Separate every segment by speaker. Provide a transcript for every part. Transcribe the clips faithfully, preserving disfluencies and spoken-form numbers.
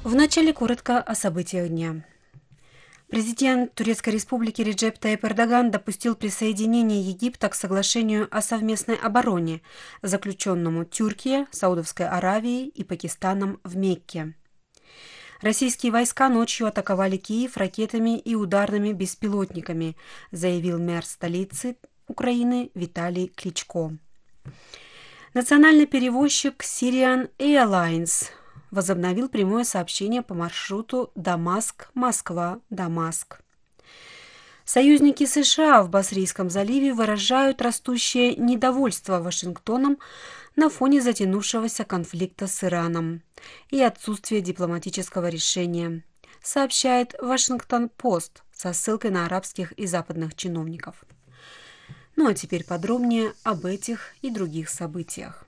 Speaker 1: Вначале коротко о событиях дня. Президент Турецкой Республики Реджеп Таyyip Эрдоган допустил присоединение Египта к соглашению о совместной обороне, заключенному Тюркией, Саудовской Аравией и Пакистаном в Мекке. Российские войска ночью атаковали Киев ракетами и ударными беспилотниками, заявил мэр столицы Украины Виталий Кличко. Национальный перевозчик Syrian Airlines возобновил прямое сообщение по маршруту Дамаск-Москва-Дамаск. Союзники США в Басрийском заливе выражают растущее недовольство Вашингтоном на фоне затянувшегося конфликта с Ираном и отсутствия дипломатического решения, сообщает Вашингтон-Пост со ссылкой на арабских и западных чиновников. Ну а теперь подробнее об этих и других событиях.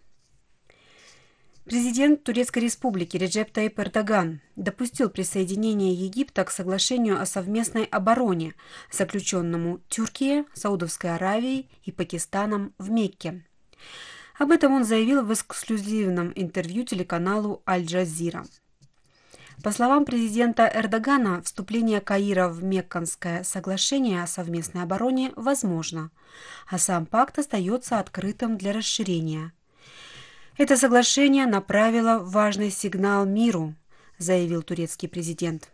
Speaker 1: Президент Турецкой Республики Реджеп Таyyip Эрдоган допустил присоединение Египта к соглашению о совместной обороне, заключенному Тюркией, Саудовской Аравией и Пакистаном в Мекке. Об этом он заявил в эксклюзивном интервью телеканалу Аль-Джазира. По словам президента Эрдогана, вступление Каира в Мекканское соглашение о совместной обороне возможно, а сам пакт остается открытым для расширения. Это соглашение направило важный сигнал миру, заявил турецкий президент.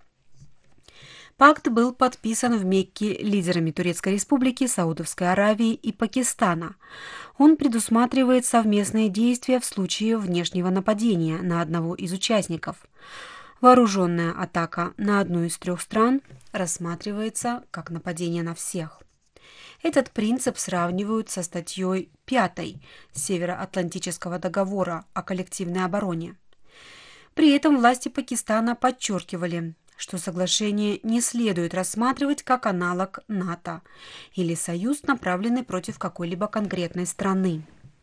Speaker 1: Пакт был подписан в Мекке лидерами Турецкой Республики, Саудовской Аравии и Пакистана. Он предусматривает совместные действия в случае внешнего нападения на одного из участников. Вооруженная атака на одну из трех стран рассматривается как нападение на всех. Этот принцип сравнивают со статьей пятой Североатлантического договора о коллективной обороне. При этом власти Пакистана подчеркивали, что соглашение не следует рассматривать как аналог НАТО или союз, направленный против какой-либо конкретной страны.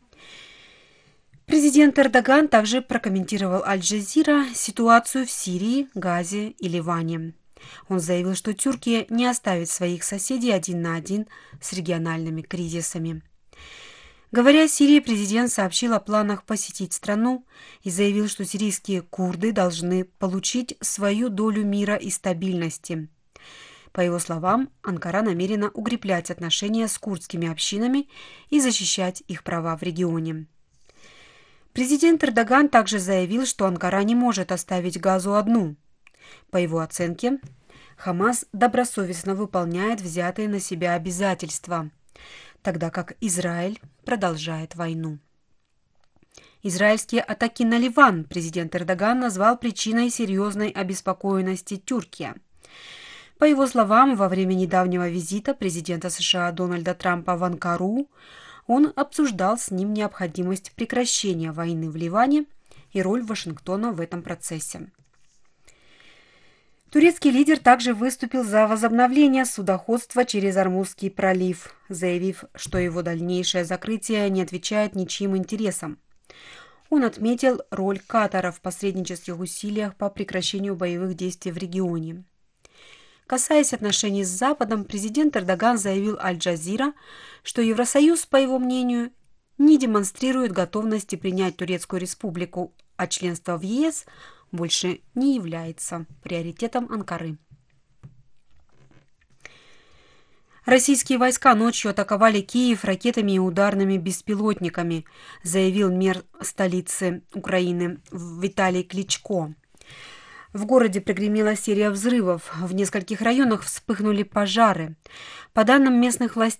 Speaker 1: Президент Эрдоган также прокомментировал Аль-Джазира ситуацию в Сирии, Газе и Ливане. Он заявил, что Тюркия не оставит своих соседей один на один с региональными кризисами. Говоря о Сирии, президент сообщил о планах посетить страну и заявил, что сирийские курды должны получить свою долю мира и стабильности. По его словам, Анкара намерена укреплять отношения с курдскими общинами и защищать их права в регионе. Президент Эрдоган также заявил, что Анкара не может оставить Газу одну. По его оценке, Хамас добросовестно выполняет взятые на себя обязательства, тогда как Израиль продолжает войну. Израильские атаки на Ливан президент Эрдоган назвал причиной серьезной обеспокоенности Тюркии. По его словам, во время недавнего визита президента США Дональда Трампа в Анкару он обсуждал с ним необходимость прекращения войны в Ливане и роль Вашингтона в этом процессе. Турецкий лидер также выступил за возобновление судоходства через Ормузский пролив, заявив, что его дальнейшее закрытие не отвечает ничьим интересам. Он отметил роль Катара в посреднических усилиях по прекращению боевых действий в регионе. Касаясь отношений с Западом, президент Эрдоган заявил Аль-Джазира, что Евросоюз, по его мнению, не демонстрирует готовности принять Турецкую республику, а членство в ЕС больше не является приоритетом Анкары. Российские войска ночью атаковали Киев ракетами и ударными беспилотниками, заявил мэр столицы Украины Виталий Кличко. В городе прогремела серия взрывов, в нескольких районах вспыхнули пожары. По данным местных властей,